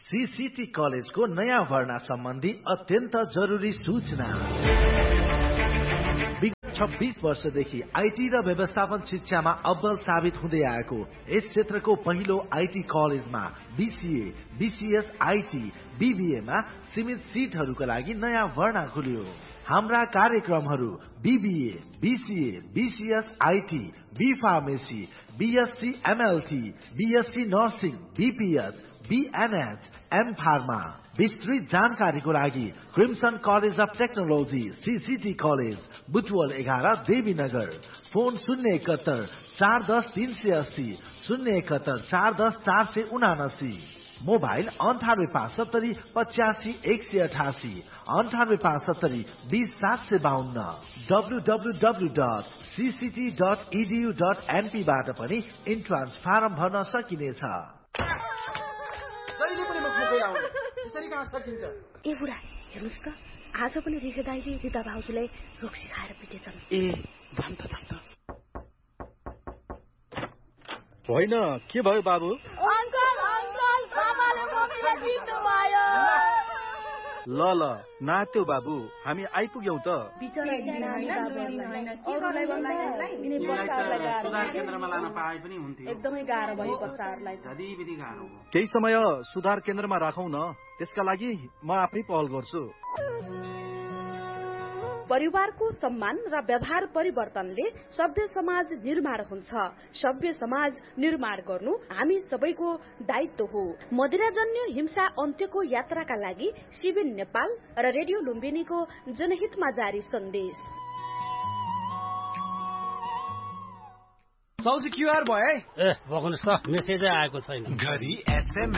CCT कलेजको नयाँ भर्ना सम्बन्धी अत्यन्त जरुरी सूचना। 26 वर्षदेखि आईटी र व्यवस्थापन शिक्षामा अब्बल साबित हुँदै आएको यस क्षेत्रको पहिलो आईटी कलेजमा बीसीए, बीसीएस आईटी, बीबीएमा सीमित सीटहरूका लागि नयाँ भर्ना खुल्यो। हाम्रा कार्यक्रमहरू BBA, BCA, BCS IT, be pharmacy, BSc MLT, BSc nursing, BPH, बीएनएच, am pharma. विस्तृत जानकारीको लागि crimson college of technology CCT college Butwal 11 Devinagar. Phone 071 410 380 071 410 479। Mobile 98 85 188 98 20 752 www.cct.edu.np बाट पनि इन्ट्रान्स फारम भर्न सकिनेछ। ए बुढा हेर्नुस् त, आज पनि रिसा दाइले रिता भाउजूलाई रोक्सी खाएर पिटेछन्। ए जान त होइन, के भयो बाबु? ल नाच्यौ बाबु, हामी आइपुग्यौं त। एकदमै गाह्रो भयो बच्चाहरूलाई। केही समय सुधार केन्द्रमा राखौं न, त्यसका लागि म आफै पहल गर्छु। परिवारको सम्मान र व्यवहार परिवर्तनले सभ्य समाज निर्माण हुन्छ। सभ्य समाज निर्माण गर्नु हामी सबैको दायित्व हो। मदिराजन्य हिंसा अन्त्यको यात्राका लागि सिबिन नेपाल र रेडियो लुम्बिनीको जनहितमा जारी सन्देश। सौजी क्यूआर भयो है? ए बग्नुस् त, मेसेजै आएको छैन। घरी एसएमएस